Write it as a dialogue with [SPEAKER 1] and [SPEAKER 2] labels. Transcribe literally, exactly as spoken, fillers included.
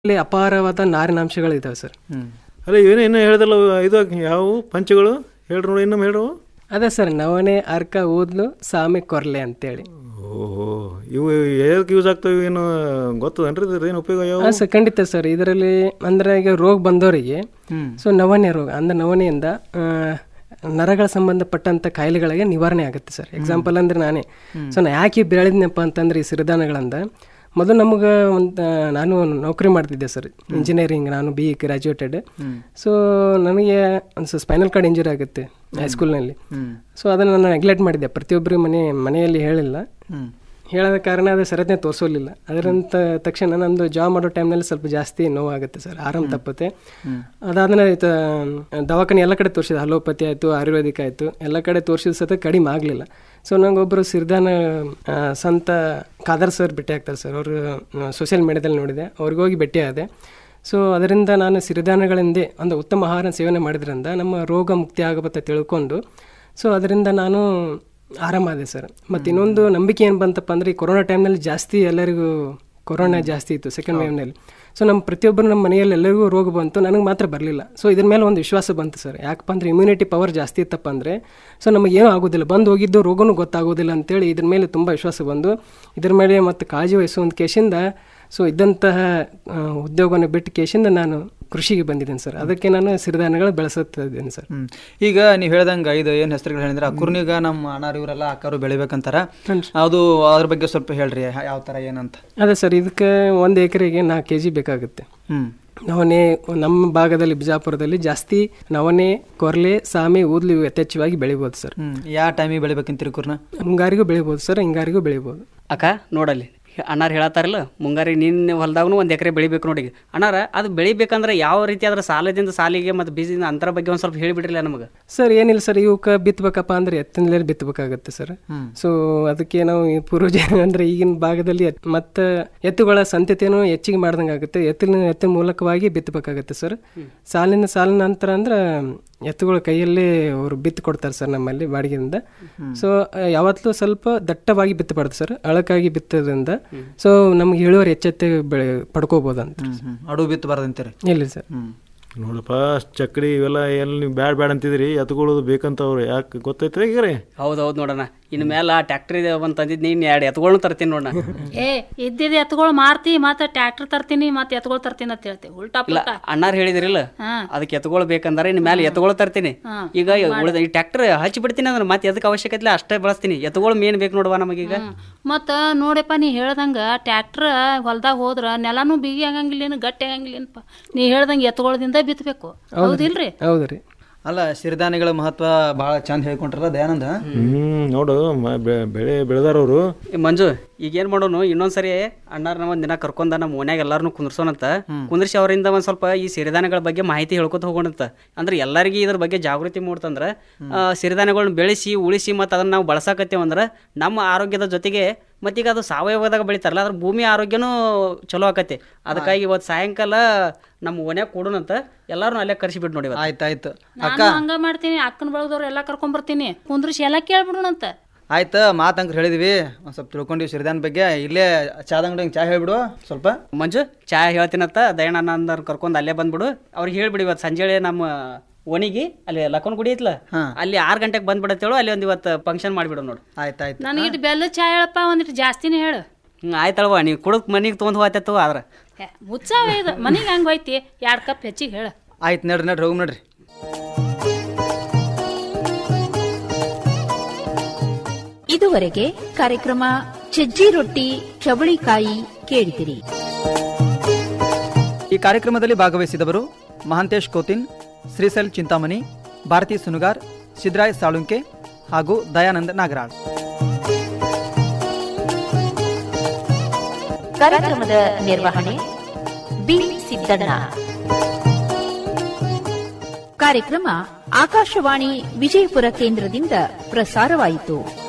[SPEAKER 1] ಇಲ್ಲಿ ಅಪಾರವಾದ ನಾರಿನಾಂಶಗಳು ಇದಾವೆ ಸರ್.
[SPEAKER 2] ಅಲ್ಲ ಏನು ಏನು ಹೇಳಿದಲ್ಲ ಇದು ಯಾವ ಪಂಚಗಳು ಹೇಳ್ರಿ ನೋಡಿ, ಇನ್ನೊಮ್ಮೆ ಹೇಳ್ರು.
[SPEAKER 1] ಅದೇ ಸರ್, ನವಣೆ, ಅರ್ಕ, ಊದ್ಲು, ಸಾಮೆ, ಕೊರ್ಲೆ ಅಂತೇಳಿ.
[SPEAKER 2] ಓಹೋ, ಇವು ಯಾವ್ದಕ್ಕೆ ಯೂಸ್ ಆಗ್ತವೆ ಏನು ಗೊತ್ತದನ್ರಿ, ಇದ್ರ ಏನು ಉಪಯೋಗ ಯಾವ?
[SPEAKER 1] ಹಾಂ ಸರ್, ಖಂಡಿತ ಸರ್. ಇದರಲ್ಲಿ ಅಂದರೆ ಈಗ ರೋಗ ಬಂದವರಿಗೆ ಸೊ ನವಣೆ ರೋಗ ಅಂದರೆ ನವಣೆಯಿಂದ ನರಗಳ ಸಂಬಂಧಪಟ್ಟಂಥ ಕಾಯಿಲೆಗಳಿಗೆ ನಿವಾರಣೆ ಆಗುತ್ತೆ ಸರ್. ಎಕ್ಸಾಂಪಲ್ ಅಂದರೆ ನಾನೇ ಸೊ ನಾ ಯಾಕೆ ಬೆಳೆದಿನಪ್ಪ ಅಂತಂದ್ರೆ ಈ ಸಿರಿಧಾನ್ಯಗಳಿಂದ ಮೊದಲು ನಮಗೆ ಒಂದು ನಾನು ನೌಕರಿ ಮಾಡ್ತಿದ್ದೆ ಸರ್, ಇಂಜಿನಿಯರಿಂಗ್, ನಾನು ಬಿ ಇ ಗ್ರಾಜ್ಯುಯೇಟೆಡ್. ಸೊ ನನಗೆ ಒಂದು ಸ್ಪೈನಲ್ ಕಾರ್ಡ್ ಇಂಜುರಿ ಆಗುತ್ತೆ ಹೈಸ್ಕೂಲ್ನಲ್ಲಿ. ಸೊ ಅದನ್ನು ನಾನು ನೆಗ್ಲೆಕ್ಟ್ ಮಾಡಿದ್ದೆ, ಪ್ರತಿಯೊಬ್ಬರು ಮನೆ ಮನೆಯಲ್ಲಿ ಹೇಳಿಲ್ಲ. ಹೇಳೋದ ಕಾರಣ ಅದು ಸರಿಯಾಗಿ ತೋರಿಸೋಲಿಲ್ಲ. ಅದರಂತ ತಕ್ಷಣ ನಂದು ಜಾಬ್ ಮಾಡೋ ಟೈಮ್ನಲ್ಲಿ ಸ್ವಲ್ಪ ಜಾಸ್ತಿ ನೋವಾಗುತ್ತೆ ಸರ್, ಆರಾಮ್ ತಪ್ಪುತ್ತೆ. ಅದಾದ್ಮೇಲೆ ದವಾಖಾನೆ ಎಲ್ಲ ಕಡೆ ತೋರಿಸಿದೆ, ಅಲೋಪತಿ ಆಯಿತು, ಆಯುರ್ವೇದಿಕ್ ಆಯಿತು, ಎಲ್ಲ ಕಡೆ ತೋರಿಸಿದ ಸತ ಕಡಿಮೆ ಆಗಲಿಲ್ಲ. ಸೊ ನಂಗೊಬ್ಬರು ಸಿರಿಧಾನ ಸಂತ ಖಾದರ್ ಸರ್ ಭೇಟಿ ಆಗ್ತಾರೆ ಸರ್, ಅವರು ಸೋಷಿಯಲ್ ಮೀಡಿಯಾದಲ್ಲಿ ನೋಡಿದೆ, ಅವ್ರಿಗೆ ಹೋಗಿ ಭೇಟಿ ಆದೆ. ಸೊ ಅದರಿಂದ ನಾನು ಸಿರಿಧಾನ್ಯಗಳಿಂದ ಒಂದು ಉತ್ತಮ ಆಹಾರ ಸೇವನೆ ಮಾಡಿದ್ರಿಂದ ನಮ್ಮ ರೋಗ ಮುಕ್ತಿ ಆಗಬತ್ತ ತಿಳ್ಕೊಂಡು ಸೊ ಅದರಿಂದ ನಾನು ಆರಾಮಾದೆ ಸರ್. ಮತ್ತು ಇನ್ನೊಂದು ನಂಬಿಕೆ ಏನು ಬಂತಪ್ಪ ಅಂದರೆ ಈ ಕೊರೋನಾ ಟೈಮ್ನಲ್ಲಿ ಜಾಸ್ತಿ ಎಲ್ಲರಿಗೂ ಕೊರೋನಾ ಜಾಸ್ತಿ ಇತ್ತು ಸೆಕೆಂಡ್ ವೇವ್ನಲ್ಲಿ. ಸೊ ನಮ್ಮ ಪ್ರತಿಯೊಬ್ಬರು ನಮ್ಮ ಮನೆಯಲ್ಲಿ ಎಲ್ಲರಿಗೂ ರೋಗ ಬಂತು, ನನಗೆ ಮಾತ್ರ ಬರಲಿಲ್ಲ. ಸೊ ಇದ್ರ ಮೇಲೆ ಒಂದು ವಿಶ್ವಾಸ ಬಂತು ಸರ್. ಯಾಕಪ್ಪ ಅಂದರೆ ಇಮ್ಯುನಿಟಿ ಪವರ್ ಜಾಸ್ತಿ ಇತ್ತಪ್ಪ ಅಂದರೆ ಸೊ ನಮಗೇನೂ ಆಗೋದಿಲ್ಲ, ಬಂದು ಹೋಗಿದ್ದು ರೋಗನೂ ಗೊತ್ತಾಗೋದಿಲ್ಲ ಅಂತೇಳಿ ಇದ್ರ ಮೇಲೆ ತುಂಬ ವಿಶ್ವಾಸ ಬಂದು ಇದ್ರ ಮೇಲೆ ಮತ್ತು ಕಾಳಜಿ ವಹಿಸುವಂಥ ಕೇಸಿಂದ ಸೊ ಇದ್ದಂತಹ ಉದ್ಯೋಗವನ್ನು ಬಿಟ್ಟು ಕೇಸಿಂದ ನಾನು ಕೃಷಿಗೆ ಬಂದಿದ್ದೇನೆ ಸರ್. ಅದಕ್ಕೆ ನಾನು ಸಿರಿಧಾನ್ಯಗಳು ಬೆಳೆಸುತ್ತಾ ಇದ್ದೇನೆ ಸರ್.
[SPEAKER 3] ಈಗ ನೀವು ಹೇಳ್ದಂಗೆ ಇದು ಏನು ಹೆಸರುಗಳು ಹೇಳಿದ್ರೆ ಅಕುರ್ನಿಗ ನಮ್ಮ ಅಣ್ಣಾರು ಇವರೆಲ್ಲ ಅಕ್ಕಾರು ಬೆಳಿಬೇಕಂತಾರ, ಅದು ಅದ್ರ ಬಗ್ಗೆ ಸ್ವಲ್ಪ ಹೇಳ್ರಿ, ಯಾವ ಥರ ಏನಂತ.
[SPEAKER 1] ಅದೇ ಸರ್, ಇದಕ್ಕೆ ಒಂದು ಎಕರೆಗೆ ನಾಲ್ಕು ಕೆ ಜಿ ಬೇಕಾಗುತ್ತೆ. ನವಣೆ ನಮ್ಮ ಭಾಗದಲ್ಲಿ ಬಿಜಾಪುರದಲ್ಲಿ ಜಾಸ್ತಿ ನವಣೆ, ಕೊರ್ಲೆ, ಸಾಮೆ, ಊದ್ಲು ಇವು ಯಥೇಚ್ಛವಾಗಿ ಬೆಳಿಬೋದು ಸರ್.
[SPEAKER 3] ಯಾವ ಟೈಮಿಗೆ ಬೆಳಿಬೇಕಂತೀರಿ ಕುರ್ನ?
[SPEAKER 1] ಮುಂಗಾರಿಗೂ ಬೆಳಿಬೋದು ಸರ್, ಹಿಂಗಾರಿಗೂ ಬೆಳಿಬೋದು.
[SPEAKER 4] ಅಕ್ಕ ನೋಡಲ್ಲಿ ಅಣ್ಣಾರು ಹೇಳತ್ತಾರಲ್ಲ, ಮುಂಗಾರಿ ನಿನ್ನ ಹೊಲದಾಗೂ ಒಂದು ಎಕರೆ ಬೆಳಿಬೇಕು ನೋಡಿ. ಅಣ್ಣಾರ ಅದು ಬೆಳಿಬೇಕಂದ್ರೆ ಯಾವ ರೀತಿ ಆದ್ರೆ ಸಾಲದಿಂದ ಸಾಲಿಗೆ ಮತ್ತು ಬೀಜದಿಂದ ಅಂತರ ಬಗ್ಗೆ ಒಂದು ಸ್ವಲ್ಪ ಹೇಳಿಬಿಡ್ರಿಲ್ಲ ನಮಗೆ.
[SPEAKER 1] ಸರ್ ಏನಿಲ್ಲ ಸರ್, ಇವಕ್ಕೆ ಬಿತ್ತಬೇಕಪ್ಪ ಅಂದ್ರೆ ಎತ್ತಿನಲ್ಲೇ ಬಿತ್ತಬೇಕಾಗತ್ತೆ ಸರ್. ಸೊ ಅದಕ್ಕೆ ನಾವು ಪೂರ್ವಜ ಅಂದ್ರೆ ಈಗಿನ ಭಾಗದಲ್ಲಿ ಮತ್ತು ಎತ್ತುಗಳ ಸಂತತಿಯನ್ನು ಹೆಚ್ಚಿಗೆ ಮಾಡ್ದಂಗೆ ಆಗುತ್ತೆ, ಎತ್ತಿನ ಎತ್ತಿನ ಮೂಲಕವಾಗಿ ಬಿತ್ತಬೇಕಾಗತ್ತೆ ಸರ್. ಸಾಲಿನ ಸಾಲಿನ ಅಂತರ ಅಂದ್ರೆ ಎತ್ತುಗಳ ಕೈಯಲ್ಲೇ ಅವರು ಬಿತ್ತು ಕೊಡ್ತಾರೆ ಸರ್ ನಮ್ಮಲ್ಲಿ ಬಾಡಿಗೆಯಿಂದ. ಸೊ ಯಾವತ್ತೂ ಸ್ವಲ್ಪ ದಟ್ಟವಾಗಿ ಬಿತ್ತಬಾರ್ದು ಸರ್, ಅಳಕಾಗಿ ಬಿತ್ತೋದ್ರಿಂದ ಸೊ ನಮ್ಗೆ ಇಳುವರಿ ಹೆಚ್ಚೆತ್ತೆ ಬೆಳೆ ಪಡ್ಕೋಬಹುದು ಅಂತ.
[SPEAKER 3] ಅಡು ಬಿತ್ತಬಾರ್ದು ಅಂತೀರಿ?
[SPEAKER 1] ಇಲ್ಲ ಸರ್.
[SPEAKER 2] ನೋಡಪ್ಪ, ಚಕ್ರಿ ಇವೆಲ್ಲ ಎಲ್ಲಿ ನೀವು ಬ್ಯಾಡ್ ಬ್ಯಾಡ್ ಅಂತಿದ್ರಿ, ಎತ್ಕೊಳ್ಳೋದು ಬೇಕಂತವ್ರು ಯಾಕೆ ಗೊತ್ತೈತ್ರಿ ಈಗ ರೀ?
[SPEAKER 4] ಹೌದೌದು ನೋಡೋಣ, ಇನ್ನು ಮೇಲೆ ಟ್ಯಾಕ್ಟ್ರಿ ಒಂದು ತಂದಿದ್ದು ನೀನು ಎರಡು ಎತ್ಗಳು ತರ್ತೀನಿ ನೋಡೋಣ.
[SPEAKER 5] ಏ ಇದ್ದಿದ್ದು ಎತ್ಗಳು ಮಾರ್ತಿ ಮತ್ತೆ ಟ್ಯಾಕ್ಟರ್ ತರ್ತೀನಿ ಮತ್ತೆ ಎತ್ಗಳು ತರ್ತೀನಿ ಅಂತ ಹೇಳ್ತೇವೆ, ಉಲ್ಟಾ
[SPEAKER 4] ಇಲ್ಲ ಅಣ್ಣಾರು ಹೇಳಿದ್ರಿಲ್ಲ ಅದಕ್ಕೆ ಎತ್ಗಳು ಬೇಕಂದ್ರೆ ಇನ್ನು ಮೇಲೆ ಎತ್ಗಳು ತರ್ತೀನಿ. ಈಗ ಉಳಿದ ಈ ಟ್ಯಾಕ್ಟರ್ ಹಚ್ಚಿ ಬಿಡ್ತೀನಿ ಅಂದ್ರೆ ಮತ್ತೆ ಎದಕ್ಕೆ ಅವಶ್ಯಕತೆ ಇಲ್ಲ ಅಷ್ಟೇ ಬಳಸ್ತೀನಿ, ಎತ್ಗಳು ಮೇನ್ ಬೇಕು ನೋಡುವ ನಮಗೀಗ.
[SPEAKER 5] ಮತ್ತ ನೋಡಪ್ಪ, ನೀ ಹೇಳ್ದಂಗ ಟ್ಯಾಕ್ಟರ್ ಹೊಲ್ದಾಗ ಹೋದ್ರ ನೆಲನೂ ಬಿಗಿ ಆಗಂಗಿಲ್ಲ, ಗಟ್ಟಿ ಆಗಂಗಿಲ್ಲಪ್ಪ. ನೀ ಹೇಳ್ದಂಗ ಎತ್ಗೊಳದಿಂದ ಬಿತ್ತಬೇಕು, ಹೌದಿಲ್ರಿ?
[SPEAKER 1] ಹೌದ್ರಿ.
[SPEAKER 3] ಅಲ್ಲ, ಸಿರಿಧಾನ್ಯಗಳ ಮಹತ್ವ ಬಹಳ ಚಂದ ಹೇಳ್ಕೊಂಡ್ರಲ್ಲ ದಯಾನಂದ.
[SPEAKER 2] ಹ್ಮ್ ನೋಡು, ಬೆಳೆ ಬೆಳೆದಾರವ್ರು.
[SPEAKER 4] ಮಂಜು ಈಗ ಏನ್ ಮಾಡೋನು, ಇನ್ನೊಂದ್ಸರಿ ಅಣ್ಣಾರನ ಒಂದ್ ದಿನ ಕರ್ಕೊಂಡ ನಮ್ಮ ಮನ್ಯಾಗ ಎಲ್ಲಾರನು ಕುಂದ್ರಸೋನಂತ, ಕುಂದ್ರಿಸಿ ಅವರಿಂದ ಒಂದ್ ಸ್ವಲ್ಪ ಈ ಸಿರಿಧಾನ್ಯಗಳ ಬಗ್ಗೆ ಮಾಹಿತಿ ಹೇಳ್ಕೊತ ಹೋಗೋಣಂತ. ಅಂದ್ರೆ ಎಲ್ಲರಿಗೂ ಇದ್ರ ಬಗ್ಗೆ ಜಾಗೃತಿ ಮೂಡ್ತಂದ್ರ ಸಿರಿಧಾನ್ಯಗಳನ್ನ ಬೆಳೆಸಿ ಉಳಿಸಿ ಮತ್ತು ಅದನ್ನ ನಾವು ಬಳಸಾಕತ್ತೇವಂದ್ರ ನಮ್ಮ ಆರೋಗ್ಯದ ಜೊತೆಗೆ ಮತ್ತೀಗ ಅದು ಸಾವಯವದಾಗ ಬೆಳಿತಾರಲ್ಲ ಅದ್ರ ಭೂಮಿ ಆರೋಗ್ಯನೂ ಚಲೋ ಆಕತಿ. ಅದಕ್ಕಾಗಿ ಇವತ್ತು ಸಾಯಂಕಾಲ ನಮ್ಮ ಮನ್ಯಾಗ ಕೊಡೋಣಂತ ಎಲ್ಲಾರು ಅಲ್ಲೇ ಕರ್ಸಿಬಿಟ್ಟು ನೋಡಿ.
[SPEAKER 3] ಆಯ್ತಾಯ್ತು
[SPEAKER 5] ಅಕ್ಕ, ಹಂಗ ಮಾಡ್ತೀನಿ, ಅಕ್ಕನ ಬಳಗದವ್ರು ಎಲ್ಲಾ ಕರ್ಕೊಂಡ್ ಬರ್ತೀನಿ, ಕುಂದ್ರಿಸಿ ಎಲ್ಲಾ ಕೇಳ್ಬಿಡೋಣಂತ.
[SPEAKER 3] ಆಯ್ತು, ಮಾತಂಕ್ರ ಹೇಳಿದ್ವಿ, ಒಂದು ಸ್ವಲ್ಪ ತಿಳ್ಕೊಂಡಿವಿ ಸಿರಿಧಾನ್ಯ ಬಗ್ಗೆ. ಇಲ್ಲೇ ಚಾದ ಅಂಗಡಿ ಚಾ ಹೇಳ್ಬಿಡು ಸ್ವಲ್ಪ.
[SPEAKER 4] ಮಂಜು ಚಾ ಹೇಳ್ತೀನಂತ ದಯಣ್ಣ ಅಂದವ್ರು ಕರ್ಕೊಂಡು ಅಲ್ಲೇ ಬಂದ್ಬಿಡು, ಅವ್ರಿಗೆ ಹೇಳ್ಬಿಡಿ ಇವತ್ತು ಸಂಜೆ ನಮ್ಮ ಒಣಿಗಿ ಅಲ್ಲಿ ಲಕ್ಕನ್ ಗುಡಿ ಐತ್ಲ ಅಲ್ಲಿ ಆರು ಗಂಟೆಗೆ ಬಂದ್ಬಿಡತ್ತೇಳು, ಅಲ್ಲಿ ಒಂದು ಇವತ್ತು ಫಂಕ್ಷನ್ ಮಾಡಿಬಿಡು ನೋಡು.
[SPEAKER 3] ಆಯ್ತಾಯ್ತು,
[SPEAKER 5] ನನಗಿಟ್ಟು ಬೆಲ್ಲ ಚಾ ಹೇಳಪ್ಪ, ಒಂದಿಟ್ಟು ಜಾಸ್ತಿನೇ ಹೇಳು.
[SPEAKER 4] ಹ್ಞೂ ಆಯ್ತಲ್ವ, ನೀವು ಕುಡಕ್ ಮನಿಗೆ ತೊಗೊಂಡು ಹೋಗ್ತೇತು ಆದ್ರೆ
[SPEAKER 5] ಮುಚ್ಚಾವ ಇದು ಮನಿಗೆ ಹಂಗೆ ಹೋಯ್ತಿ, ಎರಡು ಕಪ್ ಹೆಚ್ಚಿಗೆ ಹೇಳ.
[SPEAKER 3] ಆಯ್ತು ನಡ್ರಿ ನಡ್ರಿ ಹೋಗಿ ನಡ್ರಿ.
[SPEAKER 6] ಇದುವರೆಗೆ ಕಾರ್ಯಕ್ರಮ ಸಜ್ಜಿ ರೊಟ್ಟಿ ಚವಳಿಕಾಯಿ ಕೇಳಿದಿರಿ.
[SPEAKER 3] ಈ ಕಾರ್ಯಕ್ರಮದಲ್ಲಿ ಭಾಗವಹಿಸಿದವರು ಮಹಾಂತೇಶ್ ಕೋತಿನ್, ಶ್ರೀಸೆಲ್ ಚಿಂತಾಮಣಿ, ಭಾರತಿ ಸುನುಗಾರ್, ಸಿದ್ರಾಯ್ ಸಾಳುಂಕೆ ಹಾಗೂ ದಯಾನಂದ ನಾಗರಾಳ್.
[SPEAKER 6] ಕಾರ್ಯಕ್ರಮದ ನಿರ್ವಹಣೆ ಬಿ ಸಿದ್ದಣ್ಣ. ಕಾರ್ಯಕ್ರಮ ಆಕಾಶವಾಣಿ ವಿಜಯಪುರ ಕೇಂದ್ರದಿಂದ ಪ್ರಸಾರವಾಯಿತು.